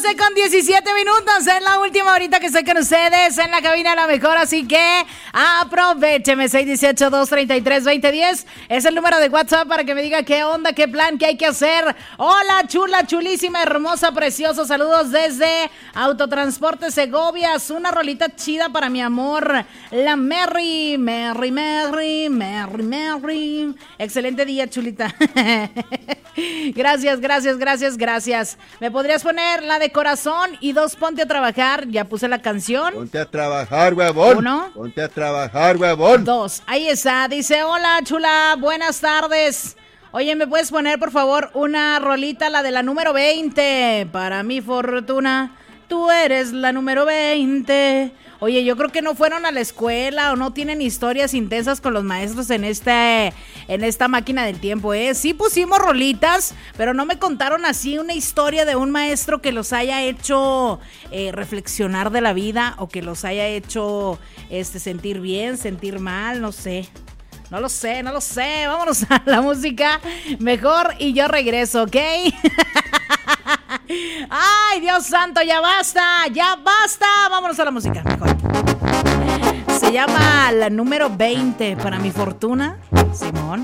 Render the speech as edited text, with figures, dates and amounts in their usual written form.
11:17. Es la última horita que estoy con ustedes en la cabina de la mejor, así que aprovecheme. 618-233-2010 es el número de WhatsApp para que me diga qué onda, qué plan, qué hay que hacer. Hola, chula, chulísima, hermosa, precioso. Saludos desde Autotransporte Segovias. Una rolita chida para mi amor, la Mary. Excelente día, chulita. Gracias. ¿Me podrías poner la de Corazón y 2 Ponte a Trabajar? Ya puse la canción. Ponte a trabajar, huevón. 1. Ponte a trabajar, huevón. 2. Ahí está. Dice, hola, chula, buenas tardes. Oye, ¿me puedes poner, por favor, una rolita, la de la número 20? Para mi fortuna, tú eres la número 20. Oye, yo creo que no fueron a la escuela o no tienen historias intensas con los maestros en esta máquina del tiempo, ¿eh? Sí pusimos rolitas, pero no me contaron así una historia de un maestro que los haya hecho reflexionar de la vida o que los haya hecho sentir bien, sentir mal, no sé. No lo sé. Vámonos a la música mejor y yo regreso, ¿ok? Ay, Dios santo, ya basta. Vámonos a la música mejor. Se llama la número 20 para mi fortuna, Simón.